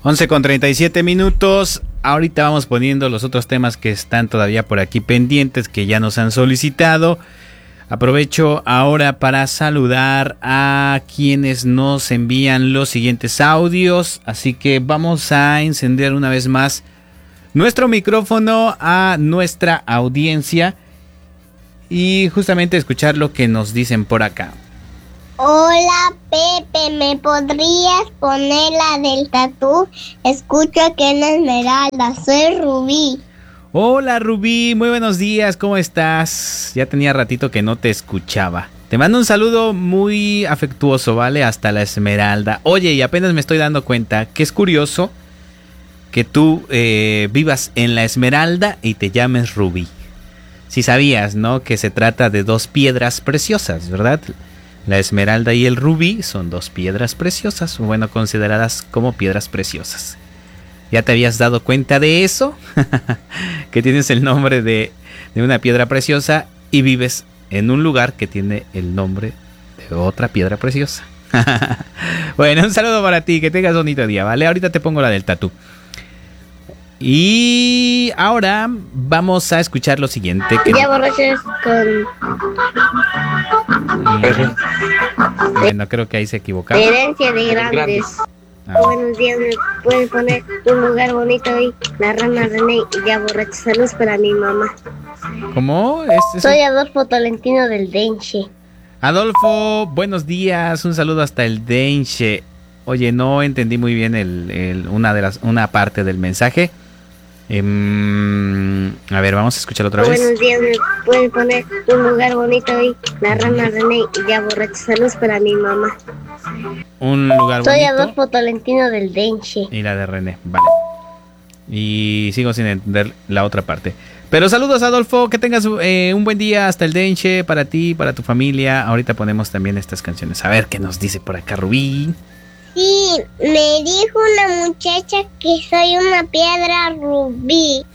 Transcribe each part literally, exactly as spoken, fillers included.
once con treinta y siete minutos. Ahorita vamos poniendo los otros temas que están todavía por aquí pendientes, que ya nos han solicitado. Aprovecho ahora para saludar a quienes nos envían los siguientes audios. Así que vamos a encender una vez más nuestro micrófono a nuestra audiencia y justamente escuchar lo que nos dicen por acá. Hola Pepe, ¿me podrías poner la del tatú? Escucho que en Esmeralda, soy Rubí. Hola Rubí, muy buenos días, ¿cómo estás? Ya tenía ratito que no te escuchaba. Te mando un saludo muy afectuoso, ¿vale? Hasta la Esmeralda. Oye, y apenas me estoy dando cuenta que es curioso que tú eh, vivas en la Esmeralda y te llames Rubí. Si sabías, ¿no? Que se trata de dos piedras preciosas, ¿verdad? La esmeralda y el rubí son dos piedras preciosas, bueno, consideradas como piedras preciosas. ¿Ya te habías dado cuenta de eso? Que tienes el nombre de, de una piedra preciosa y vives en un lugar que tiene el nombre de otra piedra preciosa. Bueno, un saludo para ti, que tengas bonito día, ¿vale? Ahorita te pongo la del tatú. Y ahora vamos a escuchar lo siguiente. Que... Ya borrachos con... Bueno, creo que ahí se equivocaron. Herencia de grandes. Ah. Buenos días, me pueden poner un lugar bonito hoy. La rana René y ya borrachos. Saludos para mi mamá. ¿Cómo? ¿Es, es Soy Adolfo Tolentino del Denche. Adolfo, buenos días. Un saludo hasta el Denche. Oye, no entendí muy bien el, el, una, de las, una parte del mensaje. Eh, a ver, vamos a escuchar otra vez. Buenos días, me pueden poner un lugar bonito hoy. La rana René y ya borrachos. Saludos para mi mamá. Un lugar Soy bonito. Soy Adolfo Tolentino del Denche. Y la de René, vale. Y sigo sin entender la otra parte. Pero saludos, Adolfo, que tengas eh, un buen día hasta el Denche, para ti, para tu familia. Ahorita ponemos también estas canciones. A ver qué nos dice por acá Rubí. Sí, me dijo una muchacha que soy una piedra rubí.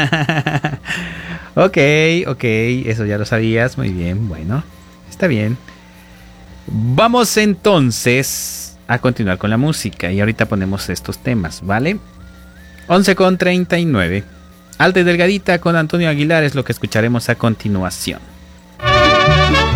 Ok, ok, eso ya lo sabías, muy bien, bueno, está bien. Vamos entonces a continuar con la música y ahorita ponemos estos temas, ¿vale? once con treinta y nueve. Alta y Delgadita con Antonio Aguilar es lo que escucharemos a continuación.